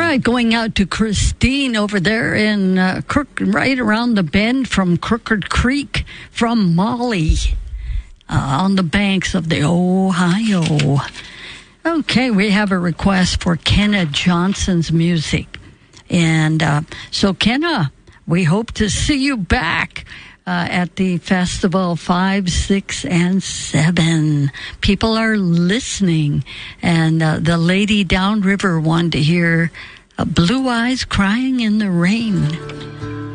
right, going out to Christine over there in right around the bend from Crooked Creek, from Molly, on the banks of the Ohio. Okay, we have a request for Kenna Johnson's music. And so, Kenna, we hope to see you back at the festival 5, 6, and 7. People are listening. And the lady downriver wanted to hear Blue Eyes Crying in the Rain.